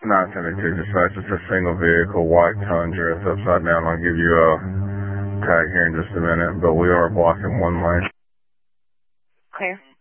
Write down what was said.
972 dispatch, it's a single vehicle, white Tundra. It's upside down. I'll give you a tag here in just a minute, but we are blocking one lane. Clear.